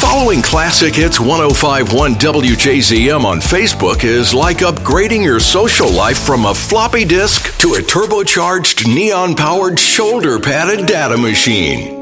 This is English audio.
Following Classic Hits 105.1 WJZM on Facebook is like upgrading your social life from a floppy disk to a turbocharged neon-powered shoulder-padded data machine.